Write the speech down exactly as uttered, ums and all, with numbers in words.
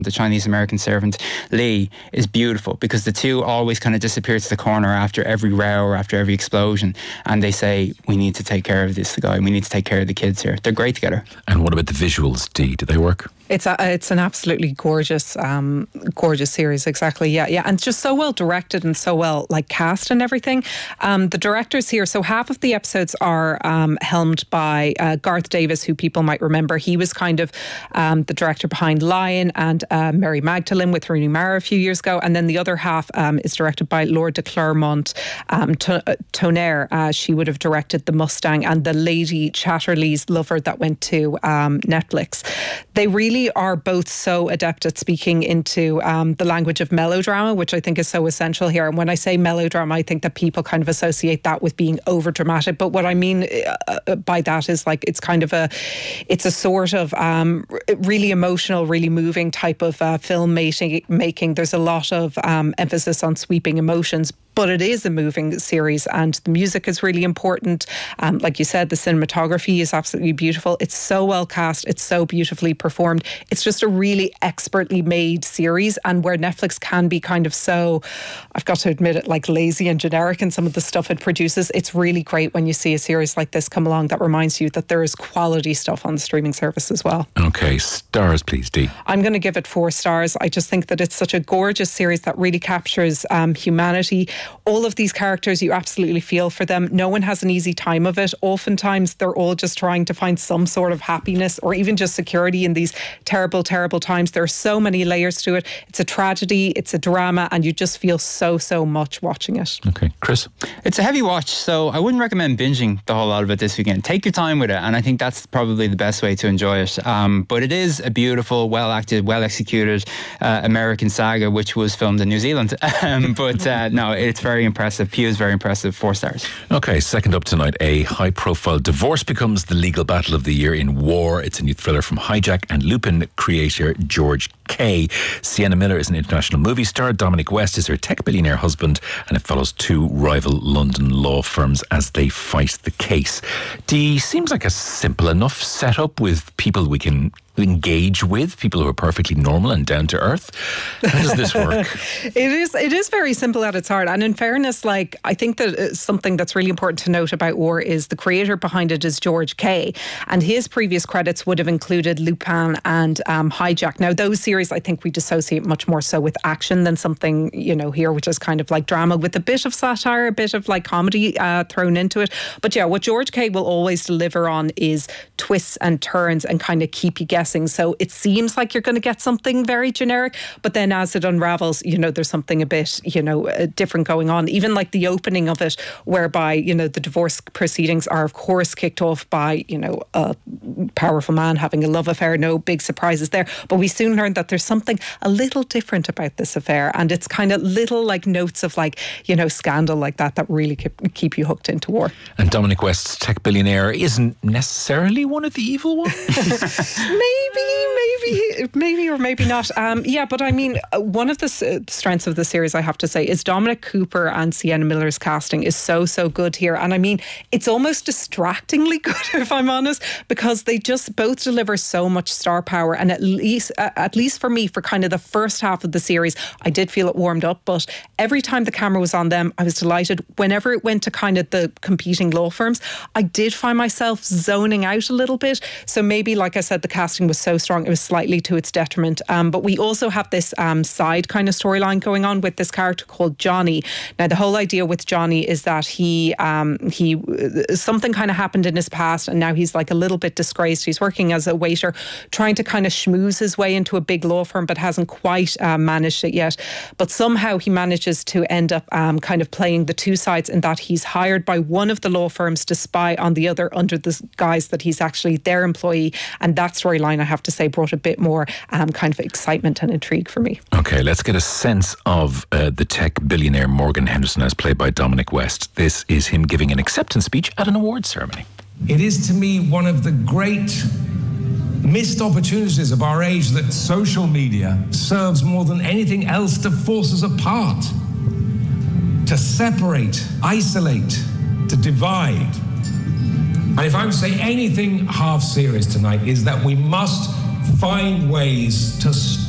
the Chinese American servant Lee, is beautiful, because the two always kind of disappear to the corner after every row or after every explosion, and they say, we need to take care of this guy, we need to take care of the kids here. They're great together. And what about the visuals, Dee? Do they work? It's a, it's an absolutely gorgeous, um, gorgeous series. Exactly, yeah, yeah, and just so well directed and so well like cast and everything. Um, the directors here, so half of the episodes are um, helmed by uh, Garth Davis, who people might remember. He was kind of um, the director behind Lion and uh, Mary Magdalene with Rooney Mara a few years ago, and then the other half um, is directed by Laura de Clermont um, Tonnerre. Uh, she would have directed The Mustang and The Lady Chatterley's Lover that went to um, Netflix. They really are both so adept at speaking into um, the language of melodrama, which I think is so essential here. And when I say melodrama, I think that people kind of associate that with being over dramatic. But what I mean uh, by that is like it's kind of a, it's a sort of um, really emotional, really moving type of uh, film making, making. There's a lot of um, emphasis on sweeping emotions, but it is a moving series, and the music is really important. Um, like you said, the cinematography is absolutely beautiful. It's so well cast. It's so beautifully performed. It's just a really expertly made series, and where Netflix can be kind of so, I've got to admit it, like lazy and generic in some of the stuff it produces, it's really great when you see a series like this come along that reminds you that there is quality stuff on the streaming service as well. Okay, stars please, Dee. I'm going to give it four stars. I just think that it's such a gorgeous series that really captures um, humanity. All of these characters, you absolutely feel for them. No one has an easy time of it. Oftentimes, they're all just trying to find some sort of happiness or even just security in these terrible, terrible times. There are so many layers to it. It's a tragedy, it's a drama, and you just feel so, so much watching it. Okay, Chris? It's a heavy watch, so I wouldn't recommend binging the whole lot of it this weekend. Take your time with it, and I think that's probably the best way to enjoy it. Um, but it is a beautiful, well-acted, well-executed uh, American saga, which was filmed in New Zealand. um, but uh, no, it's very impressive. Pew is very impressive. Four stars. Okay, second up tonight, a high-profile divorce becomes the legal battle of the year in War. It's a new thriller from Hijack and Lupin creator George Kay. Sienna Miller is an international movie star. Dominic West is her tech billionaire husband, and it follows two rival London law firms as they fight the case. Dee, seems like a simple enough setup with people we can engage with, people who are perfectly normal and down to earth. How does this work? It is it is very simple at its heart, and in fairness, like I think that something that's really important to note about War is the creator behind it is George Kay, and his previous credits would have included Lupin and um, Hijack. Now those series I think we dissociate much more so with action than something, you know, here which is kind of like drama with a bit of satire, a bit of like comedy uh, thrown into it. But yeah, what George Kay will always deliver on is twists and turns and kind of keep you guessing. So it seems like you're going to get something very generic, but then as it unravels, you know, there's something a bit, you know, uh, different going on. Even like the opening of it, whereby, you know, the divorce proceedings are, of course, kicked off by, you know, a powerful man having a love affair. No big surprises there. But we soon learn that there's something a little different about this affair. And it's kind of little like notes of like, you know, scandal like that that really keep, keep you hooked into War. And Dominic West's tech billionaire isn't necessarily one of the evil ones? Maybe, maybe, maybe or maybe not. Um, yeah, but I mean, one of the s- strengths of the series, I have to say, is Dominic Cooper and Sienna Miller's casting is so, so good here. And I mean, it's almost distractingly good, if I'm honest, because they just both deliver so much star power. And at least, uh, at least for me, for kind of the first half of the series, I did feel it warmed up. But every time the camera was on them, I was delighted. Whenever it went to kind of the competing law firms, I did find myself zoning out a little bit. So maybe, like I said, the casting was so strong, it was slightly to its detriment. Um, but we also have this um, side kind of storyline going on with this character called Johnny. Now, the whole idea with Johnny is that he, um, he something kind of happened in his past, and now he's like a little bit disgraced. He's working as a waiter, trying to kind of schmooze his way into a big law firm, but hasn't quite uh, managed it yet. But somehow he manages to end up um, kind of playing the two sides, in that he's hired by one of the law firms to spy on the other under the guise that he's actually their employee. And that storyline, I have to say, brought a bit more um, kind of excitement and intrigue for me. Okay, let's get a sense of uh, the tech billionaire Morgan Henderson, as played by Dominic West. This is him giving an acceptance speech at an awards ceremony. It is to me one of the great missed opportunities of our age that social media serves more than anything else to force us apart, to separate, isolate, to divide. And if I'm saying anything half serious tonight, is that we must find ways to stop